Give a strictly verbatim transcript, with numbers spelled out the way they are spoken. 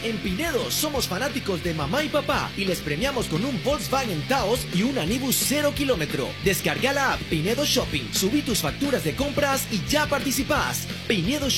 En Pinedo somos fanáticos de mamá y papá y les premiamos con un Volkswagen Taos y un Anibus cero kilómetro. Descarga la app Pinedo Shopping, subí tus facturas de compras y ya participás. Pinedo